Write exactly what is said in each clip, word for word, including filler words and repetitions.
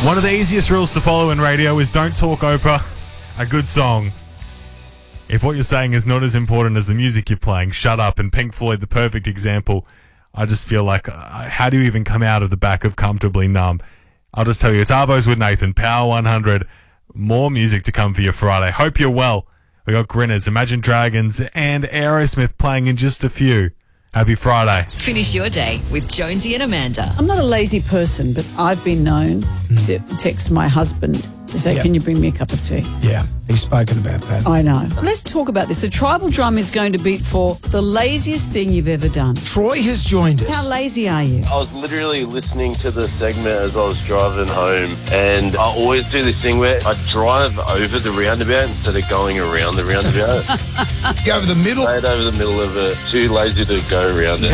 One of the easiest rules to follow in radio is don't talk over a good song. If what you're saying is not as important as the music you're playing, shut up. And Pink Floyd, the perfect example. I just feel like, uh, how do you even come out of the back of Comfortably Numb? I'll just tell you, it's Arbos with Nathan, Power one hundred. More music to come for your Friday. Hope you're well. We got Grinners, Imagine Dragons, and Aerosmith playing in just a few. Happy Friday. Finish your day with Jonesy and Amanda. I'm not a lazy person, but I've been known mm. to text my husband to say, yeah. can you bring me a cup of tea? Yeah, he's spoken about that. I know. Let's talk about this. The tribal drum is going to beat for the laziest thing you've ever done. Troy has joined us. How lazy are you? I was literally listening to the segment as I was driving home, and I always do this thing where I drive over the roundabout instead of going around the roundabout. Go over the middle? Straight over the middle of it. Too lazy to go around it.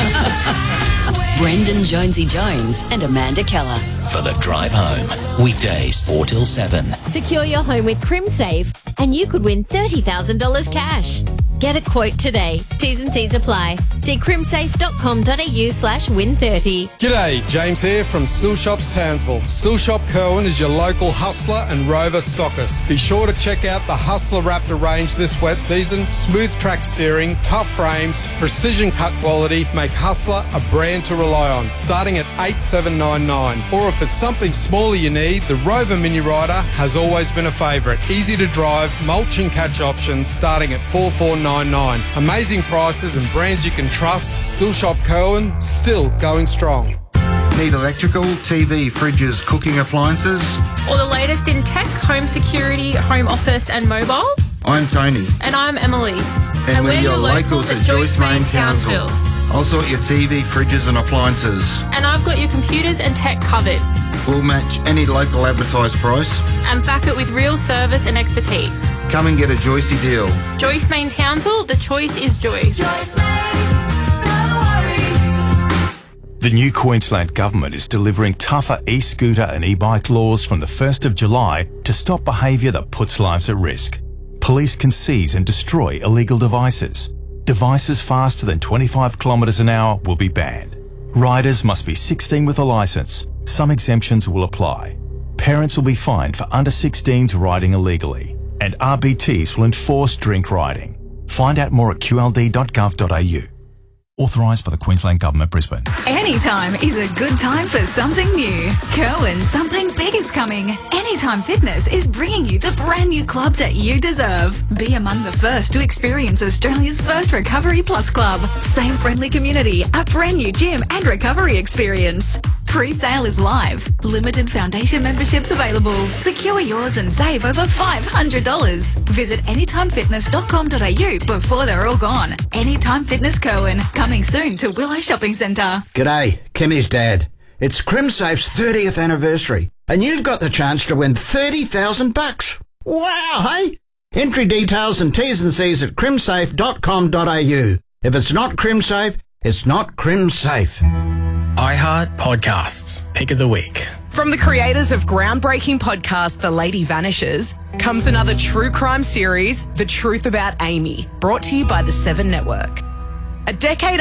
Brendan Jonesy Jones and Amanda Keller. For the drive home. Weekdays four till seven. Secure your home with CrimSafe and you could win thirty thousand dollars cash. Get a quote today. T's and C's apply. See crimsafe.com.au slash win 30. G'day, James here from Still Shops Townsville. Still Shop Kerwin is your local Hustler and Rover stockist. Be sure to check out the Hustler Raptor range this wet season. Smooth track steering, tough frames, precision cut quality make Hustler a brand to rely on. Starting at eight seven nine nine. Or if it's something smaller you need, the Rover Mini Rider has always been a favourite. Easy to drive, mulch and catch options starting at four four nine nine. Amazing prices and brands you can trust. Still Shop Kerwin, still going strong. Need electrical, T V, fridges, cooking appliances? Or the latest in tech, home security, home office and mobile? I'm Tony. And I'm Emily. And, and we're, we're your locals, locals at Joyce Main Townsville. I'll sort your T V, fridges and appliances. And I've got your computers and tech covered. We'll match any local advertised price. And back it with real service and expertise. Come and get a Joycey deal. Joyce Main Townsville, the choice is Joyce. Joyce Main, no worries. The new Queensland Government is delivering tougher e-scooter and e-bike laws from the first of July to stop behaviour that puts lives at risk. Police can seize and destroy illegal devices. Devices faster than twenty-five kilometres an hour will be banned. Riders must be sixteen with a licence. Some exemptions will apply. Parents will be fined for under sixteens riding illegally. And R B Ts will enforce drink riding. Find out more at q l d dot gov dot a u. Authorised by the Queensland Government, Brisbane. Anytime is a good time for something new. Kerwin, something big is coming. Anytime Fitness is bringing you the brand new club that you deserve. Be among the first to experience Australia's first Recovery Plus club. Same friendly community, a brand new gym and recovery experience. Pre-sale is live. Limited foundation memberships available. Secure yours and save over five hundred dollars. Visit anytime fitness dot com dot a u before they're all gone. Anytime Fitness Kerwin, coming soon to Willow Shopping Centre. G'day, Kimmy's dad. It's CrimSafe's thirtieth anniversary, and you've got the chance to win thirty thousand bucks. Wow, hey? Entry details and T's and C's at crimsafe dot com dot a u. If it's not CrimSafe, it's not CrimSafe. iHeart Podcasts, Pick of the Week. From the creators of groundbreaking podcast The Lady Vanishes comes another true crime series, The Truth About Amy, brought to you by the Seven Network. A decade